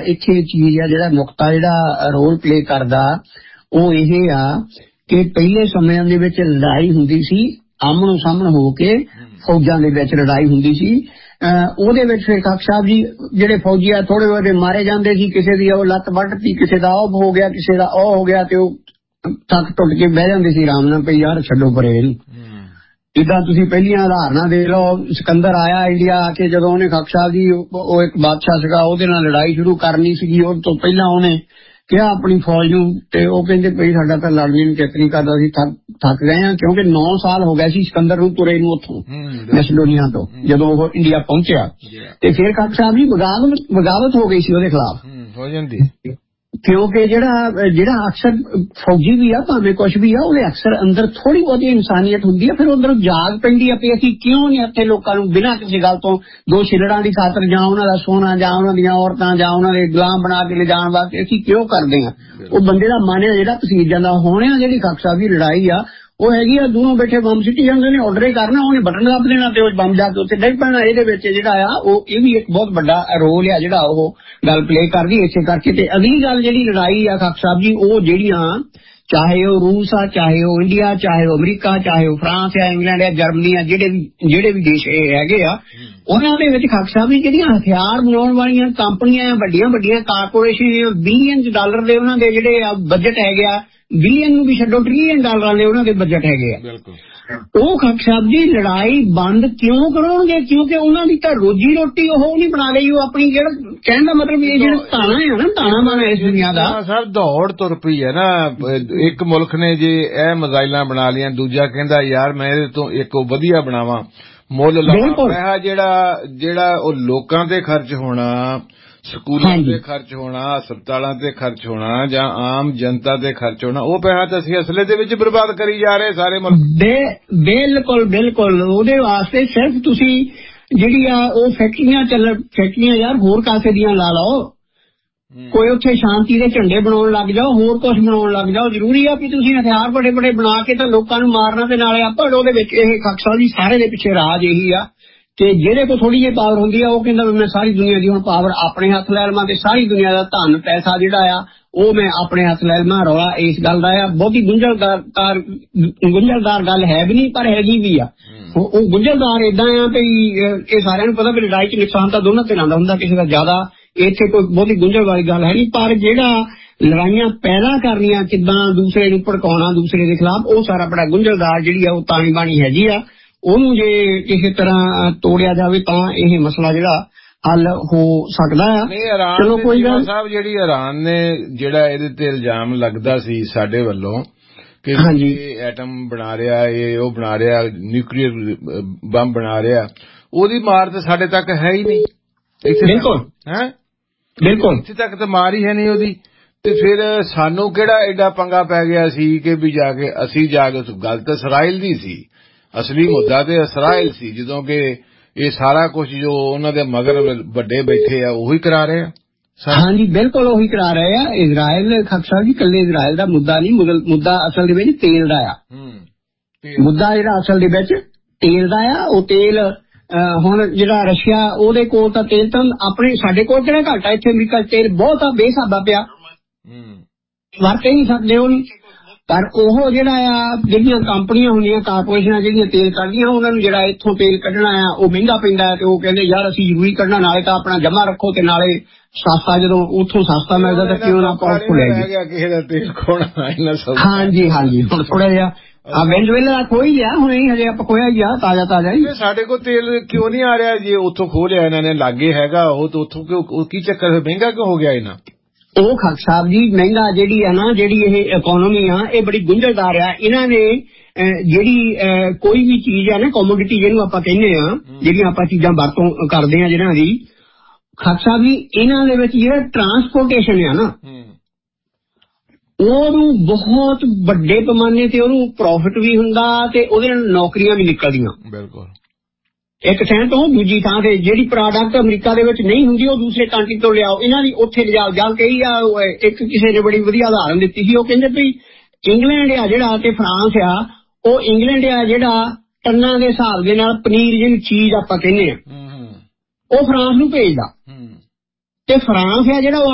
ਇੱਥੇ ਚੀਜ਼ ਆ ਜਿਹੜਾ ਨੁਕਤਾ ਜਿਹੜਾ ਰੋਲ ਪਲੇ ਕਰਦਾ ਉਹ ਇਹ ਆ ਕਿ ਪਹਿਲੇ ਸਮਿਆਂ ਦੇ ਵਿੱਚ ਲੜਾਈ ਹੁੰਦੀ ਸੀ ਆਮਣੋ ਸਾਹਮਣ ਹੋ ਕੇ, ਫੌਜਾਂ ਦੇ ਵਿੱਚ ਲੜਾਈ ਹੁੰਦੀ ਸੀ। ਉਹਦੇ ਵਿੱਚ ਫਿਰ ਕਾਕ ਸਾਹਿਬ ਜੀ ਜਿਹੜੇ ਫੌਜੀ ਆ ਥੋੜੇ ਬਹੁਤੇ ਮਾਰੇ ਜਾਂਦੇ ਸੀ, ਕਿਸੇ ਦੀ ਉਹ ਲੱਤ ਵੱਢਤੀ, ਕਿਸੇ ਦਾ ਉਹ ਹੋ ਗਿਆ, ਕਿਸੇ ਦਾ ਉਹ ਹੋ ਗਿਆ, ਤੇ ਉਹ ਥੱਕ ਟੁੱਟ ਕੇ ਬਹਿ ਜਾਂਦੇ ਸੀ ਆਰਾਮ ਨਾਲ, ਪਈ ਯਾਰ ਛੱਡੋ ਪਰੇ ਇਹਨੂੰ। ਜਿੱਦਾਂ ਤੁਸੀਂ ਪਹਿਲੀਆਂ ਉਦਾਹਰਨਾਂ ਦੇਖ ਲਓ, ਸਿਕੰਦਰ ਆਇਆ ਇੰਡੀਆ ਆ ਕੇ, ਜਦੋਂ ਉਹਨੇ ਖਾਕ ਸਾਹਿਬ ਜੀ ਉਹ ਇੱਕ ਬਾਦਸ਼ਾਹ ਸੀਗਾ ਉਹਦੇ ਨਾਲ ਲੜਾਈ ਸ਼ੁਰੂ ਕਰਨੀ ਸੀਗੀ, ਉਹ ਤੋਂ ਪਹਿਲਾਂ ਉਹਨੇ ਕਿਹਾ ਆਪਣੀ ਫੌਜ ਨੂੰ, ਤੇ ਉਹ ਕਹਿੰਦੇ ਭਈ ਸਾਡਾ ਤਾਂ ਲੜਨੀ ਨੂੰ ਚਿੱਤ ਨਹੀਂ ਕਰਦਾ, ਅਸੀਂ ਥੱਕ ਗਏ ਹਾਂ, ਕਿਉਂਕਿ 9 ਸਾਲ ਹੋ ਗਏ ਸੀ ਸਿਕੰਦਰ ਨੂੰ ਤੁਰੇ ਨੂੰ ਉੱਥੋਂ ਮੈਸੇਡੋਨੀਆ ਤੋਂ ਜਦੋਂ ਉਹ ਇੰਡੀਆ ਪਹੁੰਚਿਆ। ਤੇ ਫਿਰ ਖਾਕ ਸਾਹਿਬ ਜੀ ਬਗਾਵਤ ਹੋ ਗਈ ਸੀ ਉਹਦੇ ਖਿਲਾਫ ਹੋ ਜਾਂਦੀ, ਕਿਉਂਕਿ ਜਿਹੜਾ ਅਕਸਰ ਫੌਜੀ ਵੀ ਆ ਭਾਵੇਂ ਕੁਛ ਵੀ ਆ, ਉਹਦੇ ਅਕਸਰ ਅੰਦਰ ਥੋੜੀ ਬਹੁਤੀ ਇਨਸਾਨੀਅਤ ਹੁੰਦੀ ਆ, ਫਿਰ ਅੰਦਰੋਂ ਜਾਗ ਪੈਂਦੀ ਆ ਵੀ ਅਸੀਂ ਕਿਉਂ ਨਹੀਂ ਇੱਥੇ ਲੋਕਾਂ ਨੂੰ ਬਿਨਾਂ ਕਿਸੇ ਗੱਲ ਤੋਂ ਦੋ ਛਿਲੜਾਂ ਦੀ ਖਾਤਰ ਜਾਂ ਉਹਨਾਂ ਦਾ ਸੋਨਾ ਜਾਂ ਉਹਨਾਂ ਦੀਆਂ ਔਰਤਾਂ ਜਾਂ ਉਹਨਾਂ ਦੇ ਗੁਲਾਮ ਬਣਾ ਕੇ ਲਿਜਾਣ ਵਾਸਤੇ ਅਸੀਂ ਕਿਉਂ ਕਰਦੇ ਆ। ਉਹ ਬੰਦੇ ਦਾ ਮਨ ਜਿਹੜਾ ਪਸੀਜ ਜਾਂਦਾ। ਹੁਣ ਜਿਹੜੀ ਖਾਕ ਸਾਹਿਬ ਦੀ ਲੜਾਈ ਆ ਉਹ ਹੈਗੀ ਆ ਦੋਨੋਂ ਬੈਠੇ ਬੰਬ ਸਿੱਟੀ ਜਾਂਦੇ ਨੇ, ਆਰਡਰ ਹੀ ਕਰਨਾ, ਉਹਨੇ ਬਟਨ ਦੱਬ ਦੇਣਾ ਤੇ ਉਹ ਬੰਬ ਜਾ ਕੇ ਉੱਥੇ ਡਿੱਗ ਪੈਣਾ। ਇਹਦੇ ਵਿੱਚ ਜਿਹੜਾ ਆ ਉਹ ਇਹ ਵੀ ਇੱਕ ਬਹੁਤ ਵੱਡਾ ਰੋਲ ਆ ਜਿਹੜਾ ਉਹ ਗੱਲ ਪਲੇ ਕਰਦੀ ਇਸੇ ਕਰਕੇ। ਤੇ ਅਗਲੀ ਗੱਲ ਜਿਹੜੀ ਲੜਾਈ ਆ ਖਾਕ ਸਾਹਿਬ ਜੀ, ਉਹ ਜਿਹੜੀਆਂ ਚਾਹੇ ਉਹ ਰੂਸ ਆ, ਚਾਹੇ ਉਹ ਇੰਡੀਆ, ਚਾਹੇ ਉਹ ਅਮਰੀਕਾ, ਚਾਹੇ ਉਹ ਫਰਾਂਸ ਆ, ਇੰਗਲੈਂਡ ਆ, ਜਰਮਨੀ ਆ, ਜਿਹੜੇ ਵੀ ਦੇਸ਼ ਇਹ ਹੈਗੇ ਆ, ਉਹਨਾਂ ਦੇ ਵਿੱਚ ਖਾਕ ਸਾਹਿਬ ਜੀ ਜਿਹੜੀਆਂ ਹਥਿਆਰ ਬਣਾਉਣ ਵਾਲੀਆਂ ਕੰਪਨੀਆਂ, ਵੱਡੀਆਂ ਵੱਡੀਆਂ ਕਾਰਪੋਰੇਸ਼ਨ, ਬਿਲੀਅਨ ਡਾਲਰ ਦੇ ਉਹਨਾਂ ਦੇ ਜਿਹੜੇ ਬਜਟ ਹੈਗੇ ਆ, ਬਿਲੀਅਨ ਨੂੰ ਵੀ ਛੱਡੋ, ਟ੍ਰਿਲੀਅਨ ਡਾਲਰਾਂ ਦੇ ਉਹਨਾਂ ਦੇ ਬਜਟ ਹੈਗੇ ਆ। ਉਹ ਖਾਕ ਸਾਹਿਬ ਜੀ ਲੜਾਈ ਬੰਦ ਕਿਉਂ ਕਰਾਉਣਗੇ? ਕਿਉਂਕਿ ਉਹਨਾਂ ਦੀ ਤਾਂ ਰੋਜੀ ਰੋਟੀ ਉਹ ਨਹੀਂ ਬਣਾ ਲਈ, ਉਹ ਆਪਣੀ ਜਿਹੜਾ ਕਹਿਣ ਦਾ ਮਤਲਬ ਇਹ ਜਿਹੜਾ ਤਾਣਾ ਹੈ ਨਾ, ਤਾਣਾ ਮਾਣਾ ਇਸ ਦੁਨੀਆ ਦਾ ਸਭ ਦੌੜ ਤੁਰ ਪਈ ਹੈ ਨਾ। ਇੱਕ ਮੁਲਕ ਨੇ ਜੇ ਇਹ ਮਿਜ਼ਾਈਲਾਂ ਬਣਾ ਲਈਆਂ, ਦੂਜਾ ਕਹਿੰਦਾ ਯਾਰ ਮੈਂ ਇਹਦੇ ਤੋਂ ਇੱਕ ਵਧੀਆ ਬਣਾਵਾਂ, ਮੁੱਲ ਲਾਵਾਂ। ਜਿਹੜਾ ਉਹ ਲੋਕਾਂ ਤੇ ਖਰਚ ਹੋਣਾ, ਸਕੂਲਾਂ ਤੇ ਖਰਚ ਹੋਣਾ, ਹਸਪਤਾਲਾਂ ਤੇ ਖਰਚ ਹੋਣਾ, ਜਾਂ ਆਮ ਜਨਤਾ ਤੇ ਖਰਚ ਹੋਣਾ, ਉਹ ਪੈਸਾ ਤਾਂ ਅਸੀਂ ਅਸਲੇ ਦੇ ਵਿੱਚ ਬਰਬਾਦ ਕਰੀ ਜਾ ਰਹੇ ਸਾਰੇ ਮੁਲਕ। ਬਿਲਕੁਲ ਉਹਦੇ ਵਾਸਤੇ ਸਿਰਫ ਤੁਸੀਂ ਜਿਹੜੀ ਆ ਉਹ ਫੈਕਟਰੀਆਂ ਯਾਰ ਹੋਰ ਕਾਸੇ ਦੀਆਂ ਲਾ ਲਓ, ਕੋਈ ਉੱਥੇ ਸ਼ਾਂਤੀ ਦੇ ਝੰਡੇ ਬਣਾਉਣ ਲੱਗ ਜਾਓ, ਹੋਰ ਕੁਝ ਬਣਾਉਣ ਲੱਗ ਜਾਓ। ਜ਼ਰੂਰੀ ਆ ਵੀ ਤੁਸੀਂ ਹਥਿਆਰ ਬੜੇ ਬੜੇ ਬਣਾ ਕੇ ਤਾਂ ਲੋਕਾਂ ਨੂੰ ਮਾਰਨਾ ਤੇ ਨਾਲੇ ਆਪਾਂ ਉਹਦੇ ਵਿੱਚ ਇਹ ਖਾਕ ਸਾਹਿਬ ਜੀ ਸਾਰੇ ਦੇ ਪਿੱਛੇ ਰਾਜ ਇਹੀ ਆ ਕਿ ਜਿਹੜੇ ਕੋਲ ਥੋੜੀ ਜਿਹੀ ਪਾਵਰ ਹੁੰਦੀ ਆ ਉਹ ਕਹਿੰਦਾ ਮੈਂ ਸਾਰੀ ਦੁਨੀਆ ਦੀ ਹੁਣ ਪਾਵਰ ਆਪਣੇ ਹੱਥ ਲੈ ਲਵਾਂ ਤੇ ਸਾਰੀ ਦੁਨੀਆ ਦਾ ਧਨ ਪੈਸਾ ਜਿਹੜਾ ਆ ਉਹ ਮੈਂ ਆਪਣੇ ਹੱਥ ਲੈ ਲਵਾਂ। ਰੌਲਾ ਇਸ ਗੱਲ ਦਾ ਆ, ਬਹੁਤੀ ਗੁੰਝਲਦਾਰ ਗੱਲ ਹੈ ਵੀ ਨਹੀਂ, ਪਰ ਹੈਗੀ ਵੀ ਆ। ਉਹ ਗੁੰਝਲਦਾਰ ਏਦਾਂ ਆ ਵੀ ਇਹ ਸਾਰਿਆਂ ਨੂੰ ਪਤਾ ਵੀ ਲੜਾਈ 'ਚ ਨੁਕਸਾਨ ਤਾਂ ਦੋਨਾਂ ਧਿਰਾਂ ਦਾ ਹੁੰਦਾ, ਕਿਸੇ ਦਾ ਜ਼ਿਆਦਾ, ਇੱਥੇ ਕੋਈ ਬਹੁਤੀ ਗੁੰਝਲ ਵਾਲੀ ਗੱਲ ਹੈ ਨਹੀਂ। ਪਰ ਜਿਹੜਾ ਲੜਾਈਆਂ ਪੈਦਾ ਕਰਨੀਆਂ, ਕਿੱਦਾਂ ਦੂਸਰੇ ਨੂੰ ਭੜਕਾਉਣਾ ਦੂਸਰੇ ਦੇ ਖਿਲਾਫ, ਉਹ ਸਾਰਾ ਬੜਾ ਗੁੰਝਲਦਾਰ ਜਿਹੜੀ ਆ ਉਹ ਤਾਣੀ ਬਾਣੀ ਹੈਗੀ ਆ। ਉਹਨੂੰ ਜੇ ਕਿਸੇ ਤਰ੍ਹਾਂ ਤੋੜਿਆ ਜਾਵੇ ਤਾਂ ਇਹ ਮਸਲਾ ਜਿਹੜਾ ਹੱਲ ਹੋ ਸਕਦਾ ਆ। ਚਲੋ ਕੋਈ ਗੱਲ ਸਾਹਿਬ, ਜਿਹੜੀ ਇਰਾਨ ਨੇ ਜਿਹੜਾ ਇਹਦੇ ਤੇ ਇਲਜ਼ਾਮ ਲੱਗਦਾ ਸੀ ਸਾਡੇ ਵੱਲੋਂ ਕਿ ਐਟਮ ਬਣਾ ਰਿਹਾ, ਇਹ ਉਹ ਬਣਾ ਰਿਹਾ, ਨਿਊਕਲੀਅਰ ਬੰਬ ਬਣਾ ਰਿਹਾ, ਉਹਦੀ ਮਾਰ ਤਾਂ ਸਾਡੇ ਤੱਕ ਹੈ ਹੀ ਨਹੀਂ। ਬਿਲਕੁਲ ਇੱਥੇ ਤੱਕ ਤਾਂ ਮਾਰ ਹੀ ਹੈ ਨਹੀਂ ਉਹਦੀ। ਤੇ ਫਿਰ ਸਾਨੂੰ ਕਿਹੜਾ ਐਡਾ ਪੰਗਾ ਪੈ ਗਿਆ ਸੀ ਕਿ ਵੀ ਅਸੀਂ ਜਾ ਕੇ ਗੱਲ ਤਾਂ ਇਸਰਾਈਲ ਦੀ ਸੀ, ਅਸਲੀ ਮੁੱਦਾ ਤੇ ਇਸਰਾਈਲ ਸੀ, ਜਦੋਂ ਕਿ ਇਹ ਸਾਰਾ ਕੁਝ ਜੋ ਉਹਨਾਂ ਦੇ ਮਗਰ ਵੱਡੇ ਬੈਠੇ ਆ ਉਹੀ ਕਰਾ ਰਹੇ ਆ। ਹਾਂਜੀ ਬਿਲਕੁਲ ਉਹੀ ਕਰਾ ਰਹੇ ਆ। ਇਜ਼ਰਾਈਲ ਖਾਕ ਸਾਹਿਬ ਜੀ ਇਕੱਲੇ ਇਜ਼ਰਾਈਲ ਦਾ ਮੁੱਦਾ ਨਹੀਂ, ਮੁੱਦਾ ਅਸਲ ਦੇ ਵਿੱਚ ਤੇਲ ਦਾ ਆ। ਮੁੱਦਾ ਜਿਹੜਾ ਅਸਲ ਦੇ ਵਿੱਚ ਤੇਲ ਦਾ ਆ, ਉਹ ਤੇਲ ਹੁਣ ਜਿਹੜਾ ਰਸ਼ੀਆ ਉਹਦੇ ਕੋਲ ਤਾਂ ਤੇਲ ਤਾਂ ਆਪਣੇ, ਸਾਡੇ ਕੋਲ ਕਿਹੜਾ ਘੱਟ ਆ, ਇੱਥੇ ਅਮਰੀਕਾ ਤੇਲ ਬਹੁਤ ਆ, ਬੇਸਾਬਾ ਪਿਆ, ਵਰਤ ਹੀ ਨਹੀਂ ਸਕਦੇ ਉਹਨੂੰ। ਪਰ ਉਹ ਜਿਹੜਾ ਆ ਜਿਹੜੀਆਂ ਕੰਪਨੀਆਂ ਹੁੰਦੀਆਂ, ਕਾਰਪੋਰੇਸ਼ਨਾਂ ਜਿਹੜੀਆਂ ਤੇਲ ਕੱਢਦੀਆਂ, ਉਹਨਾਂ ਨੂੰ ਜਿਹੜਾ ਇੱਥੋਂ ਤੇਲ ਕੱਢਣਾ ਆ ਉਹ ਮਹਿੰਗਾ ਪੈਂਦਾ ਤੇ ਉਹ ਕਹਿੰਦੇ ਯਾਰ ਅਸੀਂ ਜ਼ਰੂਰੀ ਕੱਢਣਾ, ਨਾਲੇ ਤਾਂ ਆਪਣਾ ਜਮਾ ਰੱਖੋ ਤੇ ਨਾਲੇ ਸਸਤਾ, ਜਦੋਂ ਉੱਥੋਂ ਸਸਤਾ ਮਿਲਦਾ ਤਾਂ ਕਿਉਂ ਨਾ ਆਪਾਂ ਉੱਥੋਂ ਲੈ ਜਾਈਏ। ਹਾਂਜੀ ਹੁਣ ਥੋੜਾ ਜਿਹਾ ਵੈਨਜ਼ੂਏਲਾ ਖੋਈ ਲਿਆ, ਹੁਣ ਹਜੇ ਆਪਾਂ ਖੋਇਆ ਹੀ ਆ ਤਾਜ਼ਾ ਹੀ। ਸਾਡੇ ਕੋਲ ਤੇਲ ਕਿਉਂ ਨਹੀਂ ਆ ਰਿਹਾ? ਜੇ ਉੱਥੋਂ ਖੋਹ ਲਿਆ ਇਹਨਾਂ ਨੇ, ਲਾਗੇ ਹੈਗਾ ਉਹ, ਤਾਂ ਉੱਥੋਂ ਕੀ ਚੱਕਰ, ਮਹਿੰਗਾ ਕਿਉਂ ਹੋ ਗਿਆ ਇਹਨਾਂ? ਉਹ ਖਾਕ ਸਾਹਿਬ ਜੀ ਮਹਿੰਗਾ ਜਿਹੜੀ ਆ ਨਾ, ਜਿਹੜੀ ਇਹ ਇਕੋਨਮੀ ਆ ਇਹ ਬੜੀ ਗੁੰਝਲਦਾਰ ਆ। ਇਹਨਾਂ ਨੇ ਜਿਹੜੀ ਕੋਈ ਵੀ ਚੀਜ਼ ਆ ਨਾ, ਕੋਮੋਡਿਟੀ ਜਿਹਨੂੰ ਆਪਾਂ ਕਹਿੰਦੇ ਆ, ਜਿਹੜੀਆਂ ਆਪਾਂ ਚੀਜ਼ਾਂ ਵਰਤੋਂ ਕਰਦੇ ਆ ਜਿਹਨਾਂ ਦੀ, ਖਾਕ ਸਾਹਿਬ ਜੀ ਇਹਨਾਂ ਦੇ ਵਿੱਚ ਜਿਹੜਾ ਟਰਾਂਸਪੋਰਟੇਸ਼ਨ ਆ ਨਾ, ਉਹਨੂੰ ਬਹੁਤ ਵੱਡੇ ਪੈਮਾਨੇ ਤੇ ਉਹਨੂੰ ਪ੍ਰੋਫਿਟ ਵੀ ਹੁੰਦਾ ਤੇ ਉਹਦੇ ਨਾਲ ਨੌਕਰੀਆਂ ਵੀ ਨਿਕਲਦੀਆਂ। ਬਿਲਕੁਲ ਇੱਕ ਥਾਂ ਤੋਂ ਦੂਜੀ ਥਾਂ ਤੇ ਜਿਹੜੀ ਪ੍ਰੋਡਕਟ ਅਮਰੀਕਾ ਦੇ ਵਿੱਚ ਨਹੀਂ ਹੁੰਦੀ ਉਹ ਦੂਸਰੇ ਕੰਟਰੀ ਤੋਂ ਲਿਆਓ, ਇਹਨਾਂ ਦੀ ਉੱਥੇ ਲਿਜਾਓ। ਜਾਂ ਕਹੀ ਆ ਇੱਕ ਕਿਸੇ ਨੇ ਬੜੀ ਵਧੀਆ ਉਦਾਹਰਨ ਦਿੱਤੀ ਸੀ, ਉਹ ਕਹਿੰਦੇ ਵੀ ਇੰਗਲੈਂਡ ਆ ਜਿਹੜਾ ਤੇ ਫਰਾਂਸ ਆ, ਉਹ ਇੰਗਲੈਂਡ ਆ ਜਿਹੜਾ ਟਨਾਂ ਦੇ ਹਿਸਾਬ ਦੇ ਨਾਲ ਪਨੀਰ ਜਿਹਨੂੰ ਚੀਜ਼ ਆਪਾਂ ਕਹਿੰਦੇ ਆ, ਉਹ ਫਰਾਂਸ ਨੂੰ ਭੇਜਦਾ, ਤੇ ਫਰਾਂਸ ਆ ਜਿਹੜਾ